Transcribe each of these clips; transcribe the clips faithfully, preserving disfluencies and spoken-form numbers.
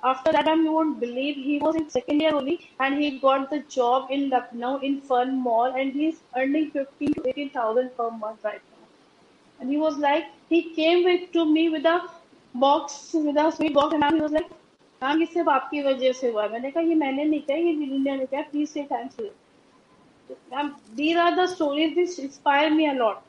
after that, ma'am, you won't believe he was in second year only, and he got the job in Lucknow in Fun Mall, and he's earning fifteen to eighteen thousand per month right now. And he was like, he came with to me with a box, with a sweet box, and ma'am, he was like, ma'am ये सिर्फ आपकी वजह से हुआ है. मैंने कहा ये मैंने नहीं कहा, ये जिन्होंने ने कहा, प्लीज से thanks to. Ma'am, these are the stories which inspire me a lot.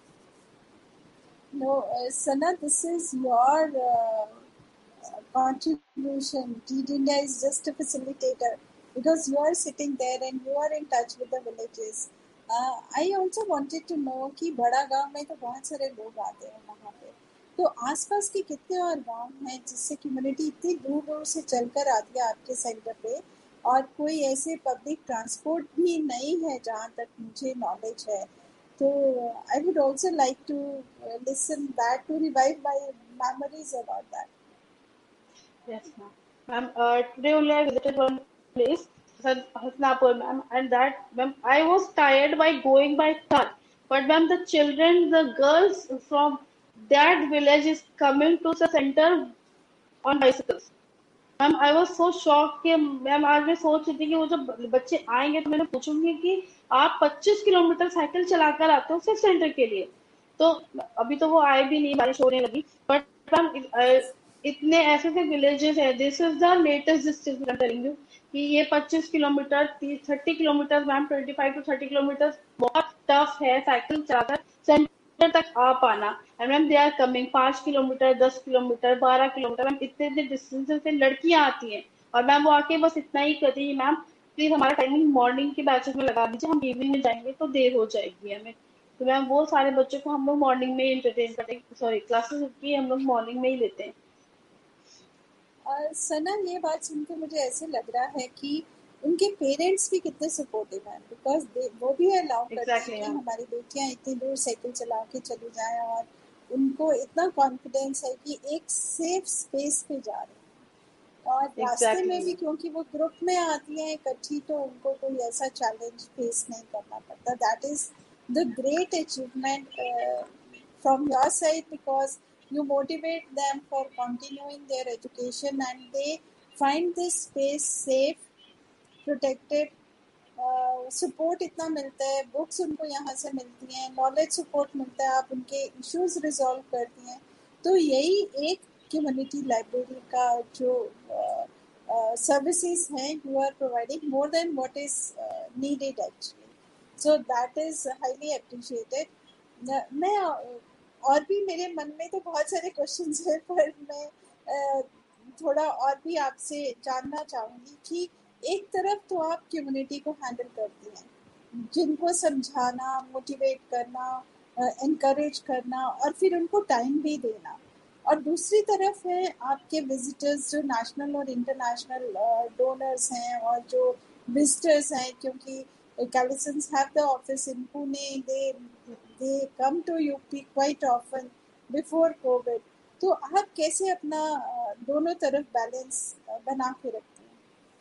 No, uh, Sana, this is your uh, contribution. Teed India is just a facilitator because you are sitting there and you are in touch with the villages. Uh, I also wanted to know कि बड़ा गांव में तो बहुत सारे लोग आते हैं वहाँ पे, तो आसपास के कितने और गांव हैं जिससे कम्युनिटी इतनी दूर दूर से चलकर आती है आपके सेंटर पे, और कोई ऐसे पब्लिक ट्रांसपोर्ट भी नहीं है जहाँ तक मुझे नॉलेज है. So I would also like to uh, listen that to revive my memories about that. Yes, ma'am. Ma'am, uh, today only I visited one place, Has- Hasnapur, ma'am, and that, ma'am, I was tired by going by car. But, ma'am, the children, the girls from that village is coming to the center on bicycles. Ma'am I was so shock कि ma'am आज मैं सोच रही थी कि वो जब बच्चे आएंगे तो मैंने पूछूंगी कि आप पच्चीस किलोमीटर साइकिल चलाकर आते हो सिर्फ सेंटर के लिए. तो अभी तो वो आए भी नहीं, बारिश होने लगी, बट मैम इतने ऐसे ऐसे विलेजेस है. This is the latest distance I am telling you कि ये पच्चीस kilometre, thirty kilometre ma'am, twenty five to thirty kilometre बहुत टफ है साइकिल चलाकर सेंटर तक आ पाना. And ma'am they are coming पांच किलोमीटर, दस किलोमीटर, बारह किलोमीटर, मैम इतने इतने डिस्टेंस से लड़कियां आती हैं. और मैम वो आके बस इतना ही कहती है, मैम प्लीज हमारा टाइमिंग मॉर्निंग के बैचेस में लगा दीजिए, हम इवनिंग में जाएंगे तो देर हो जाएगी हमें. तो मैम वो सारे बच्चों को हम लोग मॉर्निंग में एंटरटेन करते, सॉरी क्लासेस की हम लोग मॉर्निंग में ही लेते हैं. और सना, ये बात सुनकर मुझे ऐसे लग रहा है कि उनके पेरेंट्स भी कितने सपोर्टिव हैं, बिकॉज वो भी अलाउ करते हैं Exactly, कि ma'am. हमारी बेटियां इतनी दूर साइकिल चला के चली जाएं, और उनको इतना कॉन्फिडेंस है कि एक सेफ स्पेस पे जा रहे हैं. और रास्ते Exactly, में भी ma'am. क्योंकि वो ग्रुप में आती हैं इकट्ठी, तो उनको कोई ऐसा चैलेंज फेस नहीं करना पड़ता. That is the great achievement from your side, because you motivate them for continuing their education and they find this space safe, protected. Support uh, इतना मिलता है, बुक्स उनको यहाँ से मिलती हैं, नॉलेज सपोर्ट मिलता है, आप उनके इश्यूज रिजॉल्व करती हैं. तो यही एक कम्युनिटी लाइब्रेरी का जो सर्विसेज uh, uh, हैं, you are providing more than what is needed actually. So that is highly appreciated. मैं uh, और भी मेरे मन में तो बहुत सारे क्वेश्चंस हैं, पर मैं uh, थोड़ा और भी आपसे जानना चाहूँगी कि एक तरफ तो आप कम्युनिटी को हैंडल करती हैं, जिनको समझाना, मोटिवेट करना, इनकरेज uh, करना और फिर उनको टाइम भी देना, और दूसरी तरफ है आपके विजिटर्स जो नेशनल और इंटरनेशनल डोनर्स हैं और जो विजिटर्स हैं, क्योंकि Calisons have the office in Pune, they they come to U P quite often before COVID. तो आप कैसे अपना दोनों तरफ बैलेंस बना के रखते हैं?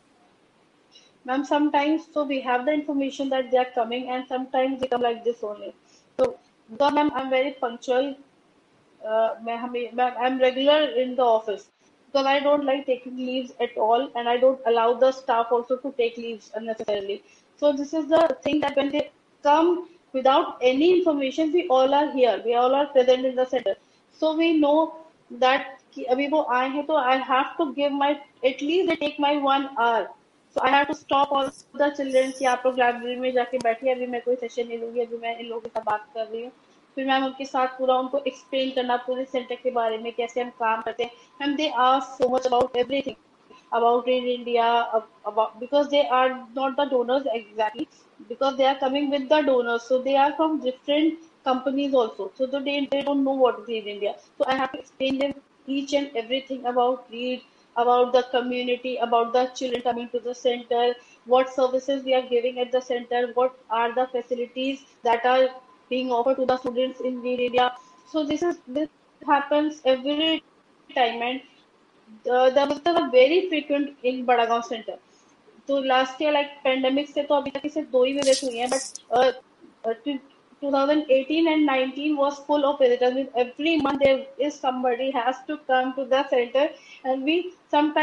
Ma'am, sometimes so we have the information that they are coming, and sometimes they come like this only. So, because ma'am, I'm very punctual. Uh, मैं हमें मैं I'm regular in the office because I don't like taking leaves at all, and I don't allow the staff also to take leaves unnecessarily. So this is the thing that when they come without any information, we all are here. We all are present in the center. So we know that कि अभी वो आए हैं तो I have to give my at least they take my one hour. So I have to stop all the children कि आप लोग library में जाके बैठिए, अभी मैं कोई सेशन नहीं लूंगी, अभी मैं इन लोगों के साथ बात कर रही हूँ. फिर मैम उनके साथ पूरा उनको एक्सप्लेन करना पूरे सेंटर के बारे में, कैसे हम काम करते हैं. Ma'am they ask so much about everything about in India, about because they are not the donors exactly, because they are coming with the donors, so they are from different companies also, so they, they don't know what is in India. So I have to explain them each and everything about READ, about the community, about the children coming to the center, what services we are giving at the center, what are the facilities that are being offered to the students in READ India. So this is this happens every time, and uh, the visitors are very frequent in Badagaon Center. तो last year like pandemic से तो अभी तक सिर्फ दो ही visit हुई हैं, but twenty eighteen and nineteen was full of visitors. With every month there is somebody has to come to the center, and we sometimes